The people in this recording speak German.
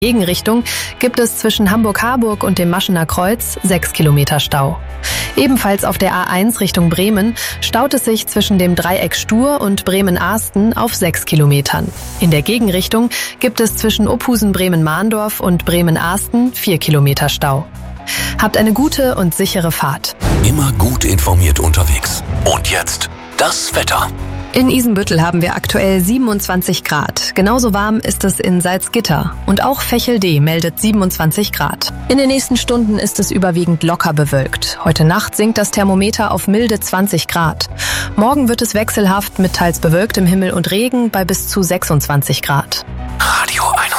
Gegenrichtung gibt es zwischen Hamburg-Harburg und dem Maschener Kreuz 6 Kilometer Stau. Ebenfalls auf der A1 Richtung Bremen staut es sich zwischen dem Dreieck Stur und Bremen-Ahsten auf 6 Kilometern. In der Gegenrichtung gibt es zwischen Ophusen-Bremen-Mahndorf und Bremen-Ahsten 4 Kilometer Stau. Habt eine gute und sichere Fahrt. Immer gut informiert unterwegs. Und jetzt das Wetter. In Isenbüttel haben wir aktuell 27 Grad. Genauso warm ist es in Salzgitter. Und auch Fächel-D meldet 27 Grad. In den nächsten Stunden ist es überwiegend locker bewölkt. Heute Nacht sinkt das Thermometer auf milde 20 Grad. Morgen wird es wechselhaft mit teils bewölktem Himmel und Regen bei bis zu 26 Grad. Radio 21.